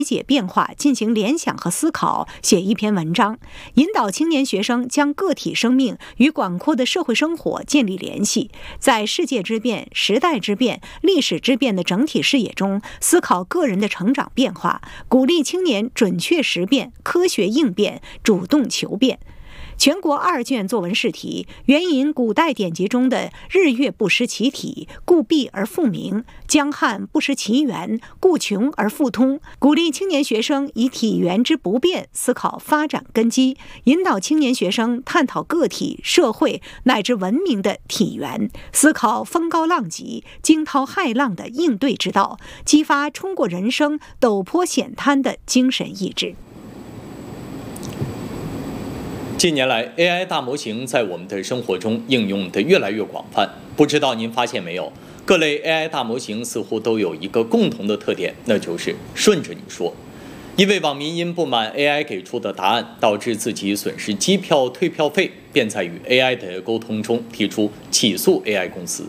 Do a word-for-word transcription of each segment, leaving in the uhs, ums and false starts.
理解变化，进行联想和思考，写一篇文章，引导青年学生将个体生命与广阔的社会生活建立联系，在世界之变、时代之变、历史之变的整体视野中思考个人的成长变化，鼓励青年准确识变、科学应变、主动求变。全国二卷作文试题援引古代典籍中的“日月不失其体，故闭而复明；江汉不失其源，故穷而复通”，鼓励青年学生以体源之不变思考发展根基，引导青年学生探讨个体、社会乃至文明的体源，思考风高浪急、惊涛骇浪的应对之道，激发冲过人生陡坡险滩的精神意志。 近年来 ，A I 大模型在我们的生活中应用的越来越广泛。不知道您发现没有，各类 A I 大模型似乎都有一个共同的特点，那就是顺着你说。一位网民因不满 A I 给出的答案，导致自己损失机票退票费，便在与 A I 的沟通中提出起诉 A I 公司。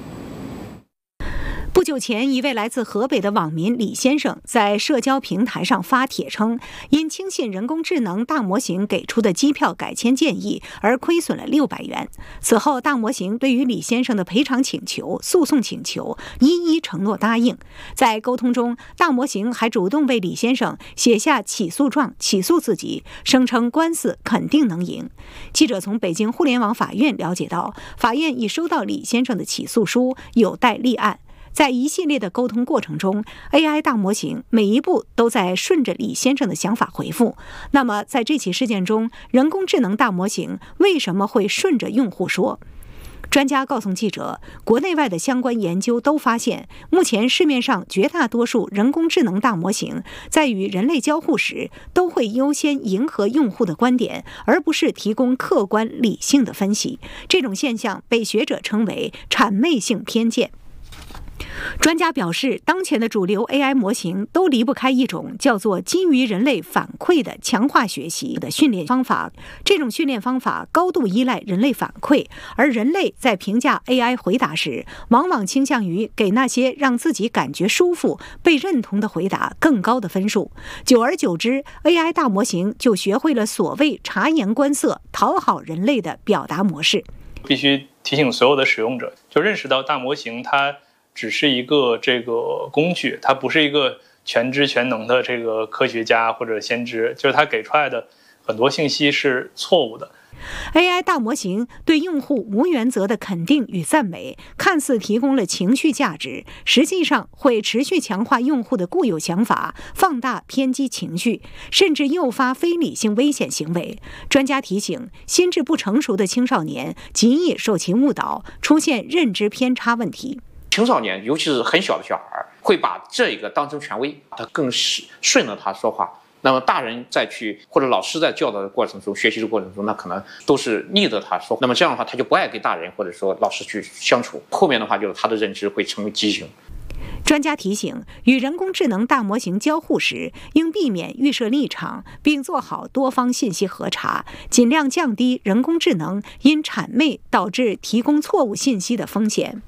不久前，一位来自河北的网民李先生在社交平台上发帖称，因轻信人工智能大模型给出的机票改签建议而亏损了六百元。此后，大模型对于李先生的赔偿请求、诉讼请求一一承诺答应。在沟通中，大模型还主动为李先生写下起诉状，起诉自己，声称官司肯定能赢。记者从北京互联网法院了解到，法院已收到李先生的起诉书，有待立案。在一系列的沟通过程中 ，A I 大模型每一步都在顺着李先生的想法回复。那么，在这起事件中，人工智能大模型为什么会顺着用户说？专家告诉记者，国内外的相关研究都发现，目前市面上绝大多数人工智能大模型在与人类交互时，都会优先迎合用户的观点，而不是提供客观理性的分析。这种现象被学者称为谄媚性偏见。专家表示，当前的主流 A I 模型都离不开一种叫做基于人类反馈的强化学习的训练方法。这种训练方法高度依赖人类反馈，而人类在评价 A I 回答时，往往倾向于给那些让自己感觉舒服、被认同的回答更高的分数。久而久之 ，A I 大模型就学会了所谓察言观色、讨好人类的表达模式。 必须提醒所有的使用者，就认识到大模型它只是一个这个工具，它不是一个全知全能的这个科学家或者先知，就是它给出来的很多信息是错误的。 A I 大模型对用户无原则的肯定与赞美，看似提供了情绪价值，实际上会持续强化用户的固有想法，放大偏激情绪，甚至诱发非理性危险行为。专家提醒，心智不成熟的青少年极易受其误导，出现认知偏差问题。 青少年，尤其是很小的小孩，会把这个当成权威，他更顺着他说话。那么大人再去或者老师在教导的过程中、学习的过程中，那可能都是逆着他说。那么这样的话，他就不爱跟大人或者说老师去相处。后面的话，就是他的认知会成为畸形。 专家提醒，与人工智能大模型交互时，应避免预设立场，并做好多方信息核查，尽量降低人工智能因谄媚导致提供错误信息的风险。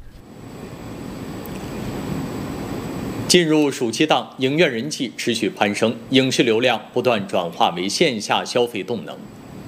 进入暑期档，影院人气持续攀升，影视流量不断转化为线下消费动能。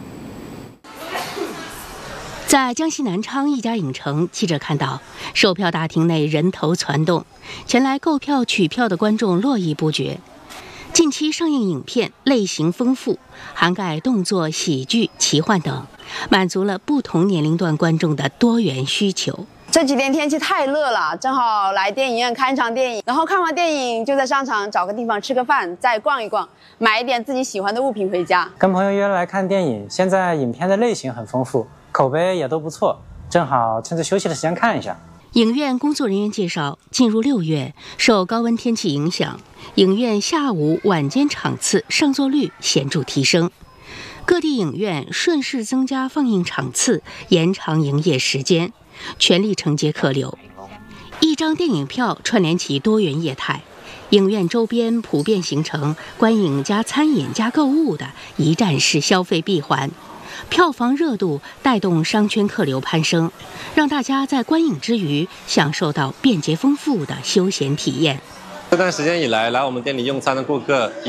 在江西南昌一家影城，记者看到售票大厅内人头攒动，前来购票取票的观众络绎不绝。近期上映影片类型丰富，涵盖动作、喜剧、奇幻等，满足了不同年龄段观众的多元需求。 这几天天气太热了，正好来电影院看一场电影，然后看完电影就在商场找个地方吃个饭，再逛一逛，买一点自己喜欢的物品回家。 跟朋友约来看电影，现在影片的类型很丰富，口碑也都不错，正好趁着休息的时间看一下。 影院工作人员介绍，进入六月，受高温天气影响，影院下午、晚间场次上座率显著提升。各地影院顺势增加放映场次，延长营业时间，全力承接客流。一张电影票串联起多元业态，影院周边普遍形成观影加餐饮加购物的一站式消费闭环，票房热度带动商圈客流攀升，让大家在观影之余享受到便捷丰富的休闲体验。 这段时间以来，来我们店里用餐的顾客